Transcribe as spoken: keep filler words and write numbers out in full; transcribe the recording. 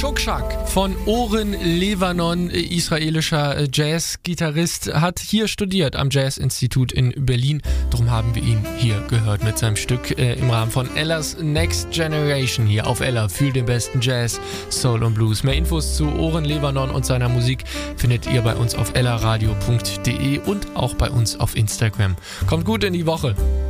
Shukshak von Oren Levanon, israelischer Jazz-Gitarrist, hat hier studiert am Jazz-Institut in Berlin. Darum haben wir ihn hier gehört mit seinem Stück äh, im Rahmen von Ella's Next Generation hier auf Ella für den besten Jazz, Soul und Blues. Mehr Infos zu Oren Levanon und seiner Musik findet ihr bei uns auf ellaradio punkt de und auch bei uns auf Instagram. Kommt gut in die Woche.